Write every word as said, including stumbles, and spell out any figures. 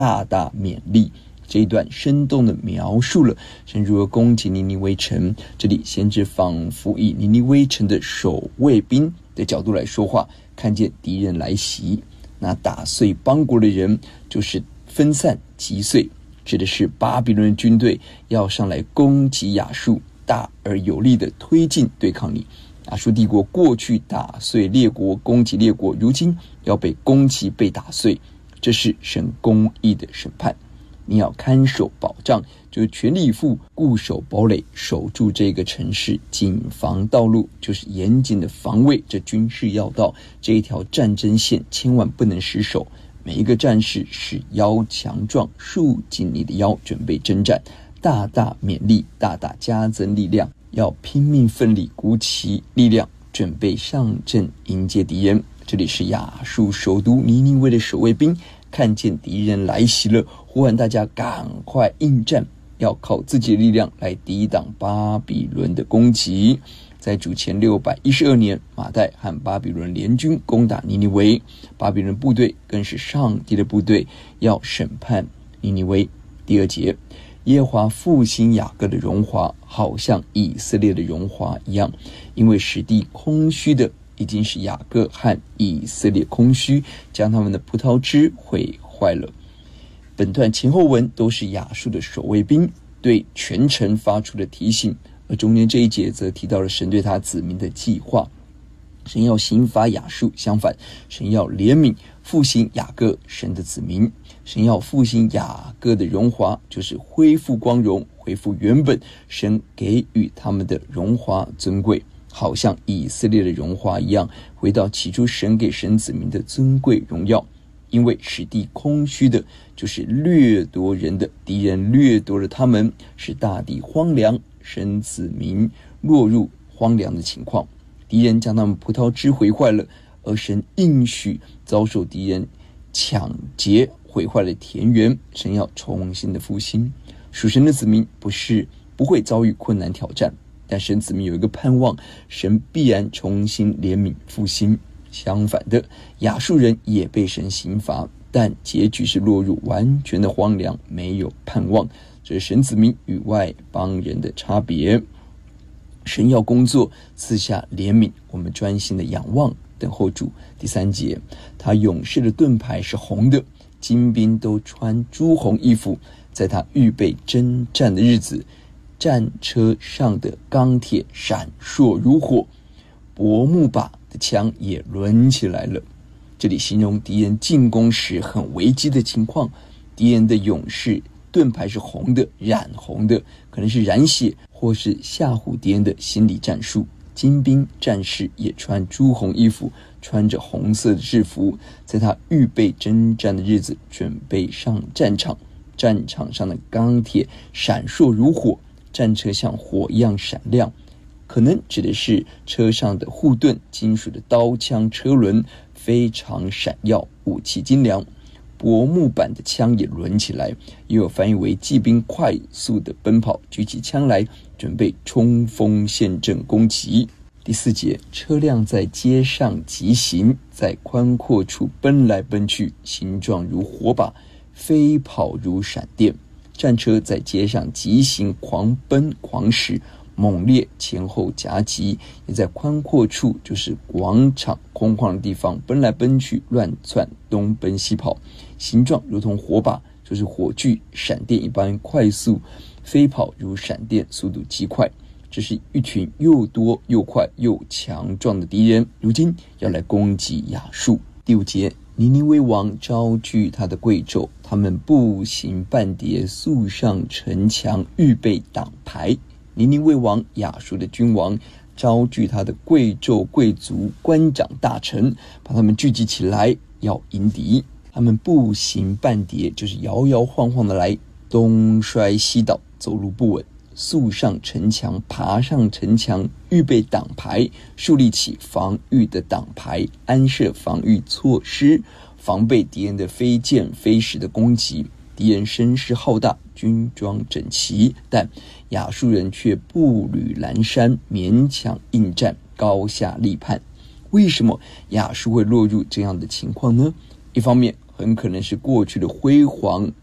大大勉励。这一段生动地描述了神如何攻击尼尼微城。这里先知仿佛以尼尼微城的守卫兵的角度来说话，看见敌人来袭，那打碎邦国的人就是分散击碎，指的是巴比伦的军队要上来攻击亚述，大而有力地推进对抗你。亚述帝国过去打碎列国，攻击列国，如今要被攻击被打碎，这是神公义的审判。你要看守保障，就是全力以赴固守堡垒，守住这个城市，谨防道路，就是严谨的防卫这军事要道，这一条战争线千万不能失守。每一个战士使腰强壮，束紧你的腰，准备征战，大大勉励，大大加增力量，要拼命奋力，鼓起力量，准备上阵迎接敌人。这里是亚述首都尼尼微的守卫兵，看见敌人来袭了，呼唤大家赶快应战，要靠自己的力量来抵挡巴比伦的攻击。在主前六百一十二年，马代和巴比伦联军攻打尼尼微，巴比伦部队更是上帝的部队，要审判尼尼微。第二节，耶和华复兴雅各的荣华，好像以色列的荣华一样，因为使地空虚的已经是雅各和以色列空虚，将他们的葡萄枝毁坏了。本段前后文都是亚述的守卫兵对全城发出的提醒，而中间这一节则提到了神对他子民的计划。神要刑罚亚述，相反，神要怜悯复兴雅各神的子民。神要复兴雅各的荣华，就是恢复光荣，恢复原本神给予他们的荣华尊贵，好像以色列的荣华一样，回到起初神给神子民的尊贵荣耀。因为使地空虚的就是掠夺人的敌人，掠夺了他们，使大地荒凉，神子民落入荒凉的情况。敌人将他们葡萄枝毁坏了，而神应许遭受敌人抢劫毁坏了田园，神要重新的复兴。属神的子民不是不会遭遇困难挑战，但神子民有一个盼望，神必然重新怜悯复兴。相反的，亚述人也被神刑罚，但结局是落入完全的荒凉，没有盼望。这是神子民与外邦人的差别。神要工作，赐下怜悯，我们专心的仰望等候主。第三节，他勇士的盾牌是红的，精兵都穿朱红衣服，在他预备征战的日子，战车上的钢铁闪烁如火，薄木把的枪也抡起来了。这里形容敌人进攻时很危机的情况，敌人的勇士盾牌是红的，染红的，可能是染血或是吓唬敌人的心理战术。精兵战士也穿朱红衣服，穿着红色的制服，在他预备征战的日子，准备上战场。战场上的钢铁闪烁如火，战车像火一样闪亮，可能指的是车上的护盾，金属的刀枪车轮非常闪耀，武器精良。薄木板的枪也抡起来，也有翻译为骑兵快速的奔跑，举起枪来，准备冲锋陷阵攻击。第四节，车辆在街上疾行，在宽阔处奔来奔去，形状如火把，飞跑如闪电。战车在街上疾行，狂奔狂驶，猛烈前后夹击，也在宽阔处，就是广场空旷的地方奔来奔去，乱窜，东奔西跑，形状如同火把，就是火炬闪电一般快速飞跑，如闪电，速度极快。这是一群又多又快又强壮的敌人，如今要来攻击亚述。第五节，尼尼微王招聚他的贵胄，他们步行半叠，速上城墙，预备挡牌。尼尼微王亚述的君王招聚他的贵胄贵族官长大臣，把他们聚集起来要迎敌。他们步行半叠，就是摇摇晃晃的来，东摔西倒，走路不稳。速上城墙，爬上城墙，预备挡牌，树立起防御的挡牌，安设防御措施，防备敌人的飞剑飞石的攻击。敌人声势浩大，军装整齐，但亚述人却步履蹒跚，勉强应战，高下立判。为什么亚述会落入这样的情况呢？一方面， 很可能是过去的辉煌